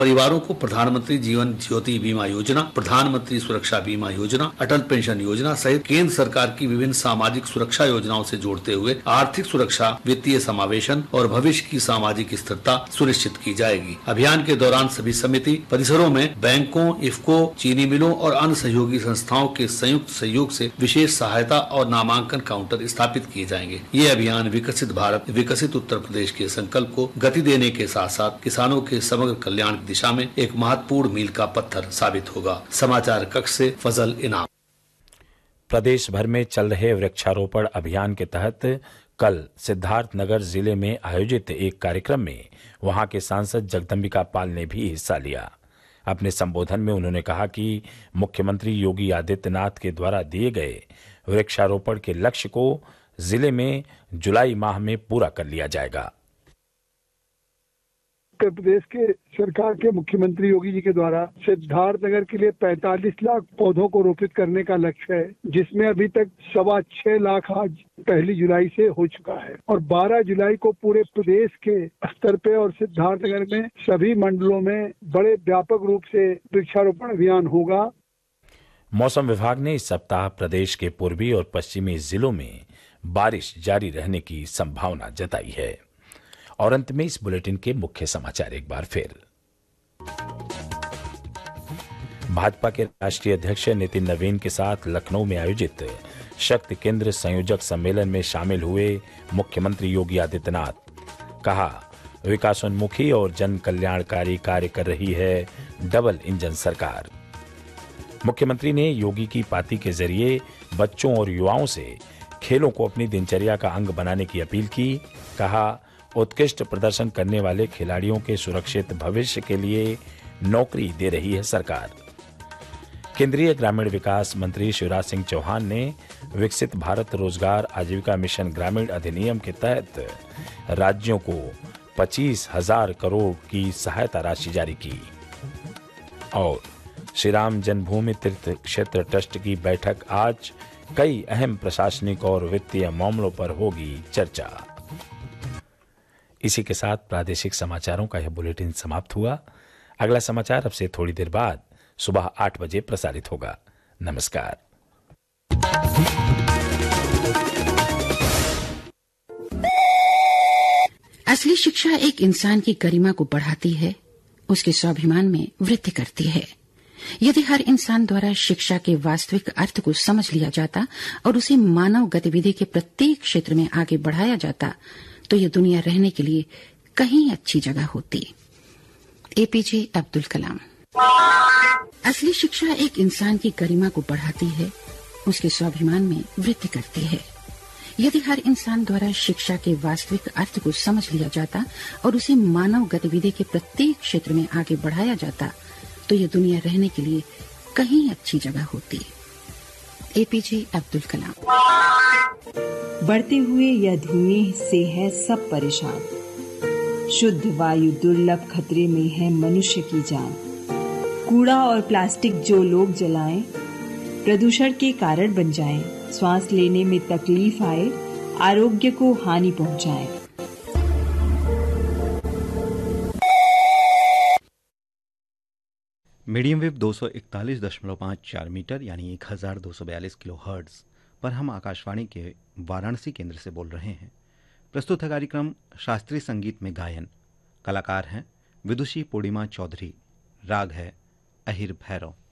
परिवारों को प्रधानमंत्री जीवन ज्योति बीमा योजना, प्रधानमंत्री सुरक्षा बीमा योजना, अटल पेंशन योजना सहित केंद्र सरकार की विभिन्न सामाजिक सुरक्षा योजनाओं से जोड़ते हुए आर्थिक सुरक्षा, वित्तीय समावेशन और भविष्य की सामाजिक स्थिरता सुनिश्चित की जाएगी। अभियान के दौरान सभी समिति परिसरों में बैंकों, इफको, चीनी मिलों और अन्य सहयोगी संस्थाओं के संयुक्त सहयोग से विशेष सहायता और नामांकन काउंटर स्थापित किए जाएंगे। ये अभियान विकसित भारत, विकसित उत्तर प्रदेश के संकल्प को गति देने के साथ साथ किसानों के समग्र कल्याण की दिशा में एक महत्वपूर्ण मील का पत्थर साबित होगा। समाचार कक्ष से फजल इनाम। प्रदेश भर में चल रहे वृक्षारोपण अभियान के तहत कल सिद्धार्थनगर जिले में आयोजित एक कार्यक्रम में वहां के सांसद जगदम्बिका पाल ने भी हिस्सा लिया। अपने संबोधन में उन्होंने कहा कि मुख्यमंत्री योगी आदित्यनाथ के द्वारा दिए गए वृक्षारोपण के लक्ष्य को जिले में जुलाई माह में पूरा कर लिया जाएगा। उत्तर प्रदेश के सरकार के मुख्यमंत्री योगी जी के द्वारा सिद्धार्थनगर के लिए 45 लाख पौधों को रोपित करने का लक्ष्य है, जिसमें अभी तक 6.25 लाख आज 1 जुलाई से हो चुका है और 12 जुलाई को पूरे प्रदेश के स्तर पे और सिद्धार्थनगर में सभी मंडलों में बड़े व्यापक रूप से वृक्षारोपण अभियान होगा। मौसम विभाग ने इस सप्ताह प्रदेश के पूर्वी और पश्चिमी जिलों में बारिश जारी रहने की संभावना जताई है। और अंत में इस बुलेटिन के मुख्य समाचार एक बार फिर। भाजपा के राष्ट्रीय अध्यक्ष नितिन नवीन के साथ लखनऊ में आयोजित शक्ति केंद्र संयोजक सम्मेलन में शामिल हुए मुख्यमंत्री योगी आदित्यनाथ। कहा, विकासोन्मुखी और जन कल्याणकारी कार्य कर रही है डबल इंजन सरकार। मुख्यमंत्री ने योगी की पार्टी के जरिए बच्चों और युवाओं से खेलों को अपनी दिनचर्या का अंग बनाने की अपील की। कहा, उत्कृष्ट प्रदर्शन करने वाले खिलाड़ियों के सुरक्षित भविष्य के लिए नौकरी दे रही है सरकार। केंद्रीय ग्रामीण विकास मंत्री शिवराज सिंह चौहान ने विकसित भारत रोजगार आजीविका मिशन ग्रामीण अधिनियम के तहत राज्यों को 25,000 करोड़ की सहायता राशि जारी की। और श्री राम जन्मभूमि तीर्थ क्षेत्र ट्रस्ट की बैठक आज कई अहम प्रशासनिक और वित्तीय मामलों पर होगी चर्चा। इसी के साथ प्रादेशिक समाचारों का यह बुलेटिन समाप्त हुआ। अगला समाचार अब से थोड़ी देर बाद सुबह 8 बजे प्रसारित होगा। नमस्कार। असली शिक्षा एक इंसान की गरिमा को बढ़ाती है, उसके स्वाभिमान में वृद्धि करती है। यदि हर इंसान द्वारा शिक्षा के वास्तविक अर्थ को समझ लिया जाता और उसे मानव गतिविधि के प्रत्येक क्षेत्र में आगे बढ़ाया जाता तो ये दुनिया रहने के लिए कहीं अच्छी जगह होती। एपीजे अब्दुल कलाम। असली शिक्षा एक इंसान की गरिमा को बढ़ाती है, उसके स्वाभिमान में वृद्धि करती है। यदि हर इंसान द्वारा शिक्षा के वास्तविक अर्थ को समझ लिया जाता और उसे मानव गतिविधि के प्रत्येक क्षेत्र में आगे बढ़ाया जाता तो ये दुनिया रहने के लिए कहीं अच्छी जगह होती। एपीजे अब्दुल कलाम। बढ़ते हुए यह धुएं से है सब परेशान, शुद्ध वायु दुर्लभ खतरे में है मनुष्य की जान। कूड़ा और प्लास्टिक जो लोग जलाएं, प्रदूषण के कारण बन जाएं, श्वास लेने में तकलीफ आए, आरोग्य को हानि पहुंचाएं। मीडियम वेव 241.54 मीटर यानी 1242 किलो हर्ट्ज पर हम आकाशवाणी के वाराणसी केंद्र से बोल रहे हैं। प्रस्तुत है कार्यक्रम शास्त्रीय संगीत में गायन। कलाकार हैं विदुषी पूर्णिमा चौधरी। राग है अहिर भैरव।